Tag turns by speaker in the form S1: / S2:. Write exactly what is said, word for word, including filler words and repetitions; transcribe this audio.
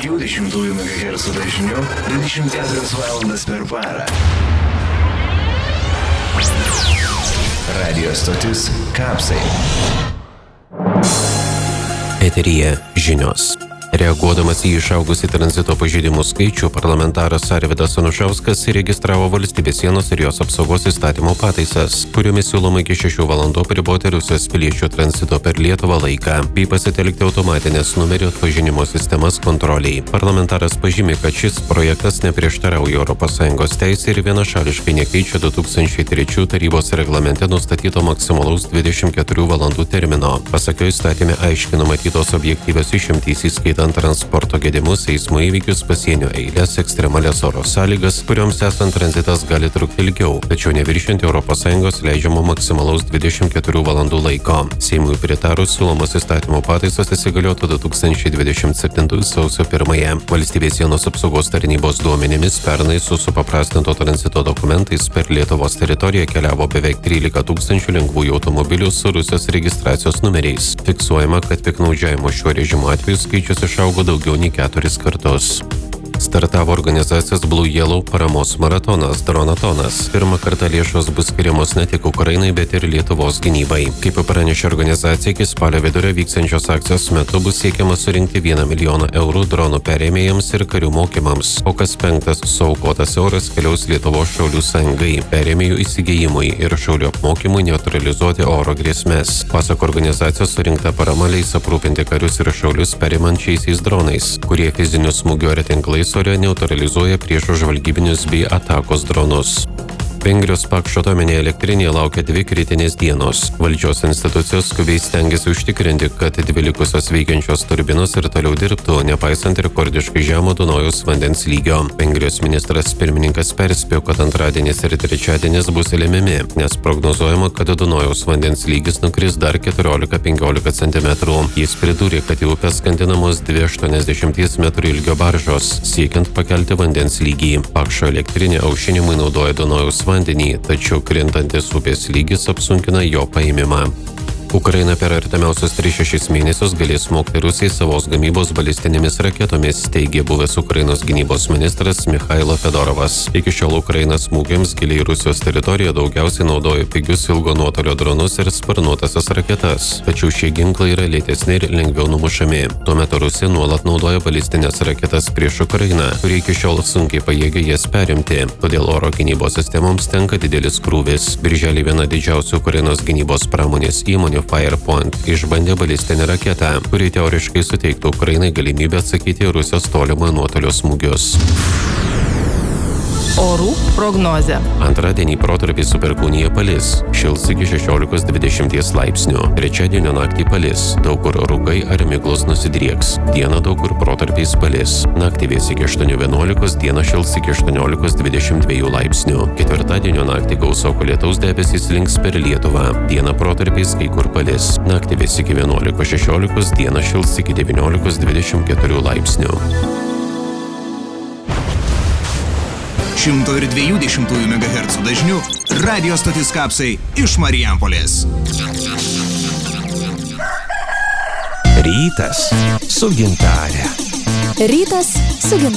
S1: dviejų dešimtųjų megahercų dažniu dvidešimt keturias valandas per parą. Radio stotis Kapsai.
S2: Eteryje žinios. Reaguodamas į išaugusį tranzito pažeidimų skaičių, parlamentaras Arvydas Anušauskas įregistravo valstybės sienos ir jos apsaugos įstatymo pataisas, kuriomis siūloma iki šešių valandų apriboti Rusijos piliečių tranzito per Lietuvą laiką, bei pasitelkti automatinės numerių atpažinimo sistemas kontroliai. Parlamentaras pažymi, kad šis projektas neprieštarauja Europos Sąjungos teisei ir vienašališkai nekeičia du tūkstančiai trečių tarybos reglamente nustatyto maksimalaus dvidešimt keturių valandų termino. Pasak jo, įstatyme aiškiai numatytos objektyvios išimtys, įskaitant transporto gedimus, eismo įvykius, pasienio eilės, ekstremalias oro sąlygas, kurioms esant tranzitas gali trukti ilgiau, tačiau neviršinti Europos Sąjungos leidžiamo maksimalaus dvidešimt keturių valandų laiko. Seimui pritarus siūlomos įstatymo pataisos įsigaliotų du tūkstančiai dvidešimt septintųjų sausio pirmąją. Valstybės sienos apsaugos tarnybos duomenimis pernai su supaprastinto tranzito dokumentais per Lietuvos teritoriją keliavo beveik trylika tūkstančių lengvųjų automobilių su Rusijos registracijos numeriais. Fiksuojama, kad piktnaudžiavimo šiuo režimu atveju skaičius išaugo daugiau nei keturis kartus. Startavo organizacijos Blue Yellow paramos maratonas Dronatonas. Pirmą kartą lėšos bus skiriamos ne tik Ukrainai, bet ir Lietuvos gynybai. Kaip pranešė organizacija, iki spalio vidurio vyksiančios akcijos metu bus siekiama surinkti vieną milijoną eurų dronų perėmėjams ir karių mokymams, o kas penktas suaukotas euras keliaus Lietuvos šaulių sąjungai, perėmėjų įsigijimui ir šaulių apmokymui neutralizuoti oro grėsmės. Pasak organizacijos, surinkta parama leis aprūpinti karius ir šaulius perimančiaisiais dronais, kurie fizinių smūgių ar tinklais ore neutralizuoja priešo žvalgybinius bei atakos dronus. Vengrijos Pakso atominėje elektrinėje laukia dvi kritinės dienos. Valdžios institucijos skubiai stengiasi užtikrinti, kad dvi likusios veikiančios turbinos ir toliau dirbtų, nepaisant rekordiškai žemo Dunojaus vandens lygio. Vengrijos ministras pirmininkas perspėjo, kad antradienis ir trečiadienis bus lemiami, nes prognozuojama, kad Dunojaus vandens lygis nukris dar keturiolika penkiolika centimetrų. Jis pridūrė, kad į upę skandinamos dvi aštuoniasdešimties metrų ilgio baržos, siekiant pakelti vandens lygį. Pakso elektrinė aušinimui naudoja Dunojaus vandenį, tačiau krintantis upės lygis apsunkina jo paėmimą. Ukraina per artimiausius tris šešis mėnesius galės smogti Rusijai savos gamybos balistinėmis raketomis, teigė buvęs Ukrainos gynybos ministras Mikhailo Fedorovas. Iki šiol Ukraina smūgiams giliai Rusijos teritorijoje daugiausiai naudoja pigius ilgo nuotolio dronus ir sparnuotasias raketas, tačiau šie ginklai yra lėtesni ir lengviau numušami. Tuo metu Rusija nuolat naudoja balistinės raketas prieš Ukrainą, kurie iki šiol sunkiai pajėgia jas perimti, todėl oro gynybos sistemoms tenka didelis krūvis. Birželį viena didžiausių Ukrainos gynybos pramonės įmonių Firepoint išbandė balistinę raketą, kuri teoriškai suteiktų Ukrainai galimybę atsakyti į Rusijos tolimojo nuotolio smūgius.
S3: Orų prognozė.
S2: Antradienį protarpiais su perkūnija palis, šils iki šešiolikos dvidešimt laipsnių. Trečiadienio naktį palis, daug kur rūkai ar miglos nusidrieks. Dieną daug kur protarpiais palis. Naktį vės iki aštuonių vienuolikos, dieną šils iki aštuoniolikos dvidešimt dviejų laipsnių. Ketvirtadienio naktį gausoko lietaus debesys slinks per Lietuvą. Dieną protarpiais kai kur palis. Naktį vės iki vienuolikos šešiolikos, dieną šils iki devyniolikos dvidešimt keturių laipsnių.
S4: šimto dviejų dešimtųjų megahercų dažniu radio stotis Kapsai iš Marijampolės.
S5: Rytas su gintare.
S6: Rytas su gintare.